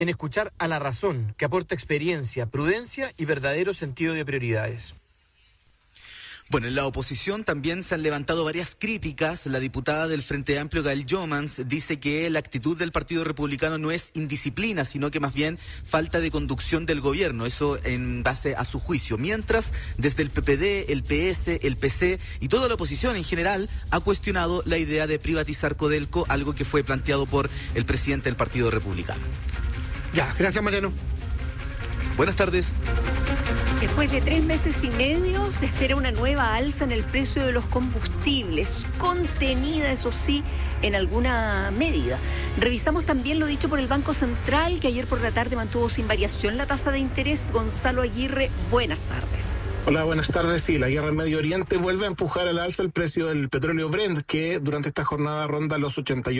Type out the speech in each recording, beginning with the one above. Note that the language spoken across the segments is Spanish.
en escuchar a la razón, que aporta experiencia, prudencia y verdadero sentido de prioridades. Bueno, en la oposición también se han levantado varias críticas. La diputada del Frente Amplio, Gail Jomans, dice que la actitud del Partido Republicano no es indisciplina, sino que más bien falta de conducción del gobierno, eso en base a su juicio. Mientras, desde el PPD, el PS, el PC y toda la oposición en general ha cuestionado la idea de privatizar Codelco, algo que fue planteado por el presidente del Partido Republicano. Ya, gracias, Mariano. Buenas tardes. Después de 3 meses y medio se espera una nueva alza en el precio de los combustibles, contenida, eso sí, en alguna medida. Revisamos también lo dicho por el Banco Central, que ayer por la tarde mantuvo sin variación la tasa de interés. Gonzalo Aguirre, buenas tardes. Hola, buenas tardes. Sí, la guerra en Medio Oriente vuelve a empujar al alza el precio del petróleo Brent, que durante esta jornada ronda los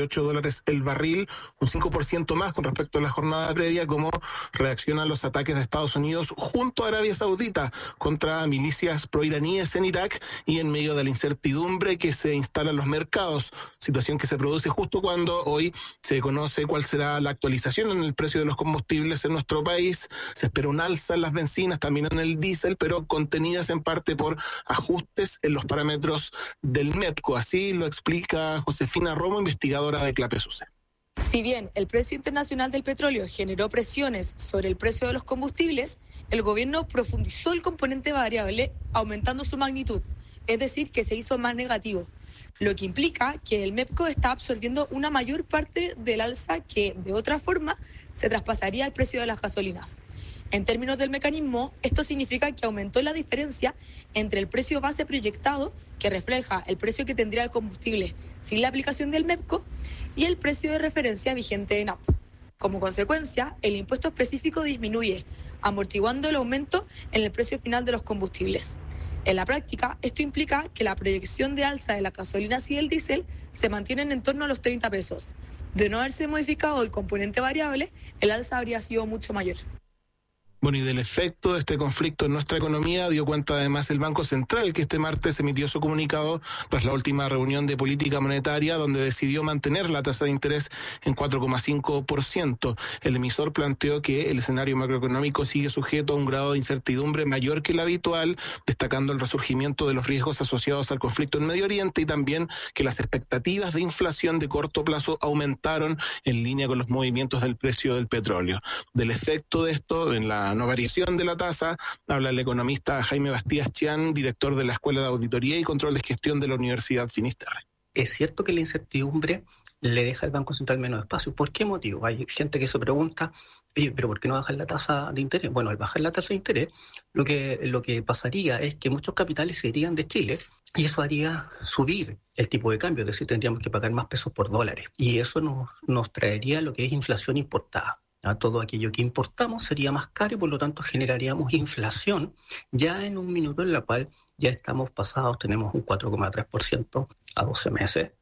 $88 el barril, un 5% más con respecto a la jornada previa, como reaccionan los ataques de Estados Unidos junto a Arabia Saudita contra milicias proiraníes en Irak y en medio de la incertidumbre que se instala en los mercados, situación que se produce justo cuando hoy se conoce cuál será la actualización en el precio de los combustibles en nuestro país. Se espera un alza en las bencinas, también en el diésel, pero contenidas en parte por ajustes en los parámetros del MEPCO. Así lo explica Josefina Romo, investigadora de CLAPESUCE. Si bien el precio internacional del petróleo generó presiones sobre el precio de los combustibles, el gobierno profundizó el componente variable aumentando su magnitud, es decir, que se hizo más negativo, lo que implica que el MEPCO está absorbiendo una mayor parte del alza que de otra forma se traspasaría al precio de las gasolinas. En términos del mecanismo, esto significa que aumentó la diferencia entre el precio base proyectado, que refleja el precio que tendría el combustible sin la aplicación del MEPCO, y el precio de referencia vigente en AP. Como consecuencia, el impuesto específico disminuye, amortiguando el aumento en el precio final de los combustibles. En la práctica, esto implica que la proyección de alza de las gasolinas y el diésel se mantienen en torno a los 30 pesos. De no haberse modificado el componente variable, el alza habría sido mucho mayor. Bueno, y del efecto de este conflicto en nuestra economía dio cuenta además el Banco Central, que este martes emitió su comunicado tras la última reunión de política monetaria, donde decidió mantener la tasa de interés en 4,5%. El emisor planteó que el escenario macroeconómico sigue sujeto a un grado de incertidumbre mayor que el habitual, destacando el resurgimiento de los riesgos asociados al conflicto en Medio Oriente y también que las expectativas de inflación de corto plazo aumentaron en línea con los movimientos del precio del petróleo. Del efecto de esto en la no variación de la tasa habla el economista Jaime Bastías Chián, director de la Escuela de Auditoría y Control de Gestión de la Universidad Finisterre. Es cierto que la incertidumbre le deja al Banco Central menos espacio. ¿Por qué motivo? Hay gente que se pregunta, oye, ¿pero por qué no bajar la tasa de interés? Bueno, al bajar la tasa de interés, lo que pasaría es que muchos capitales se irían de Chile y eso haría subir el tipo de cambio, es decir, tendríamos que pagar más pesos por dólares. Y eso nos traería lo que es inflación importada. Todo aquello que importamos sería más caro y por lo tanto generaríamos inflación ya en un minuto en la cual ya estamos pasados, tenemos un 4,3% a 12 meses.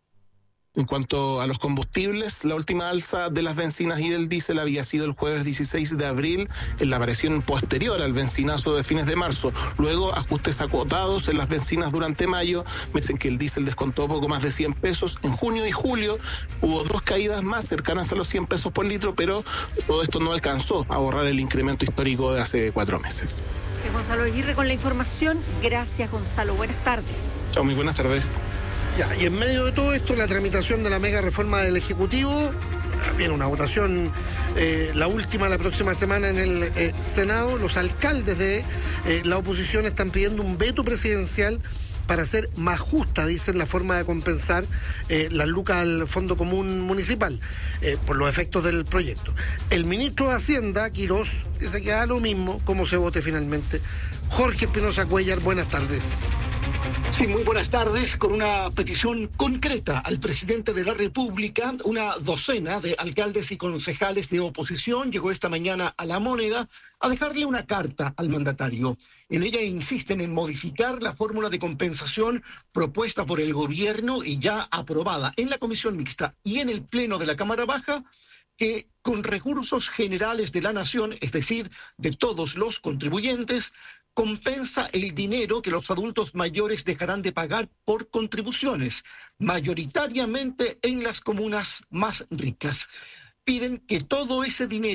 En cuanto a los combustibles, la última alza de las bencinas y del diésel había sido el jueves 16 de abril, en la variación posterior al bencinazo de fines de marzo. Luego, ajustes acotados en las bencinas durante mayo, mes en que el diésel descontó poco más de 100 pesos. En junio y julio hubo 2 caídas más cercanas a los 100 pesos por litro, pero todo esto no alcanzó a borrar el incremento histórico de hace 4 meses. Gonzalo Aguirre con la información. Gracias, Gonzalo. Buenas tardes. Chao, muy buenas tardes. Ya, y en medio de todo esto, la tramitación de la mega reforma del Ejecutivo, viene una votación, la última la próxima semana en el Senado. Los alcaldes de la oposición están pidiendo un veto presidencial para hacer más justa, dicen, la forma de compensar las lucas al Fondo Común Municipal por los efectos del proyecto. El ministro de Hacienda, Quirós, dice que da lo mismo cómo se vote finalmente. Jorge Espinosa Cuellar, buenas tardes. Sí, muy buenas tardes. Con una petición concreta al presidente de la República, una docena de alcaldes y concejales de oposición llegó esta mañana a La Moneda a dejarle una carta al mandatario. En ella insisten en modificar la fórmula de compensación propuesta por el gobierno y ya aprobada en la Comisión Mixta y en el Pleno de la Cámara Baja, que con recursos generales de la nación, es decir, de todos los contribuyentes, compensa el dinero que los adultos mayores dejarán de pagar por contribuciones, mayoritariamente en las comunas más ricas. Piden que todo ese dinero